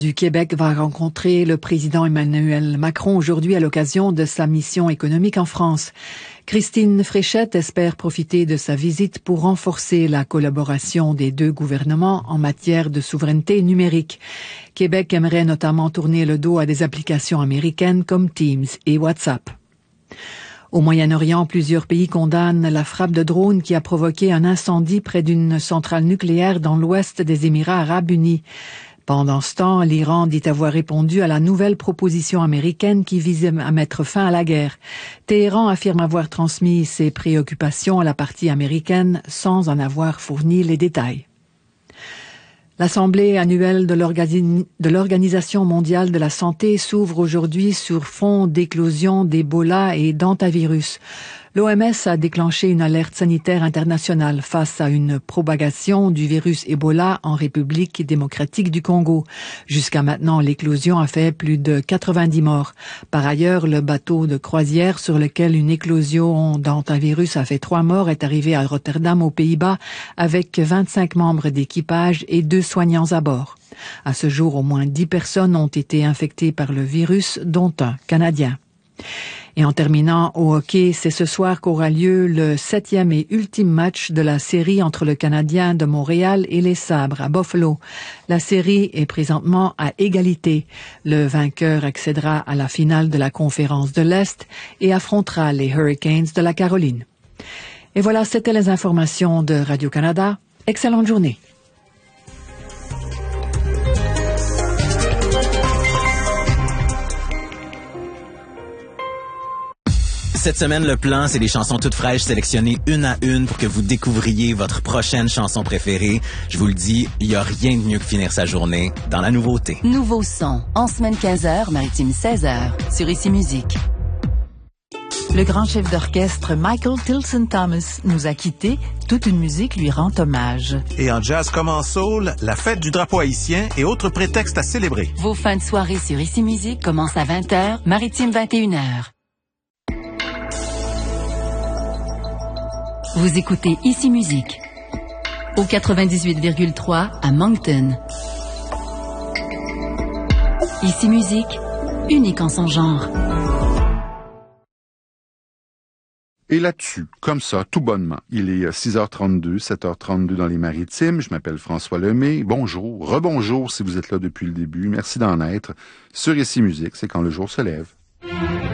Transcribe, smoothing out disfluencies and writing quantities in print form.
Du Québec va rencontrer le président Emmanuel Macron aujourd'hui à l'occasion de sa mission économique en France. Christine Fréchette espère profiter de sa visite pour renforcer la collaboration des deux gouvernements en matière de souveraineté numérique. Québec aimerait notamment tourner le dos à des applications américaines comme Teams et WhatsApp. Au Moyen-Orient, plusieurs pays condamnent la frappe de drone qui a provoqué un incendie près d'une centrale nucléaire dans l'ouest des Émirats arabes unis. Pendant ce temps, l'Iran dit avoir répondu à la nouvelle proposition américaine qui visait à mettre fin à la guerre. Téhéran affirme avoir transmis ses préoccupations à la partie américaine sans en avoir fourni les détails. L'Assemblée annuelle de l'Organisation mondiale de la santé s'ouvre aujourd'hui sur fond d'éclosion d'Ebola et d'hantavirus. L'OMS a déclenché une alerte sanitaire internationale face à une propagation du virus Ebola en République démocratique du Congo. Jusqu'à maintenant, l'éclosion a fait plus de 90 morts. Par ailleurs, le bateau de croisière sur lequel une éclosion d'hantavirus a fait 3 morts est arrivé à Rotterdam, aux Pays-Bas, avec 25 membres d'équipage et 2 soignants à bord. À ce jour, au moins 10 personnes ont été infectées par le virus, dont un Canadien. Et en terminant au hockey, c'est ce soir qu'aura lieu le 7e et ultime match de la série entre le Canadien de Montréal et les Sabres à Buffalo. La série est présentement à égalité. Le vainqueur accédera à la finale de la conférence de l'Est et affrontera les Hurricanes de la Caroline. Et voilà, c'était les informations de Radio-Canada. Excellente journée. Cette semaine, le plan, c'est des chansons toutes fraîches sélectionnées une à une pour que vous découvriez votre prochaine chanson préférée. Je vous le dis, il n'y a rien de mieux que finir sa journée dans la nouveauté. Nouveau son, en semaine 15h, maritime 16h, sur Ici Musique. Le grand chef d'orchestre Michael Tilson Thomas nous a quittés. Toute une musique lui rend hommage. Et en jazz comme en soul, la fête du drapeau haïtien et autres prétextes à célébrer. Vos fins de soirée sur Ici Musique commencent à 20h, maritime 21h. Vous écoutez Ici Musique au 98,3 à Moncton. Ici Musique, unique en son genre. Et là-dessus, comme ça, tout bonnement, il est 6h32, 7h32 dans les Maritimes. Je m'appelle François Lemay. Bonjour, rebonjour si vous êtes là depuis le début. Merci d'en être. Sur Ici Musique, c'est quand le jour se lève.